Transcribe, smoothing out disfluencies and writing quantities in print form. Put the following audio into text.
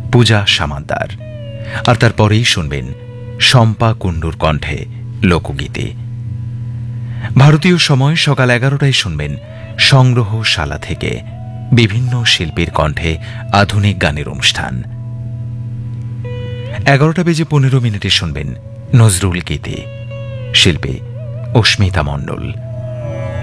পূজা সামাদ্দার। আর তারপরেই শুনবেন শম্পা কুণ্ডুর কণ্ঠে লোকগীতি। ভারতীয় সময় সকাল 11টায় শুনবেন সংগ্রহশালা থেকে বিভিন্ন শিল্পীর কণ্ঠে আধুনিক গানের অনুষ্ঠান। 11:15 শুনবেন নজরুল গীতি, শিল্পী অস্মিতা মণ্ডল।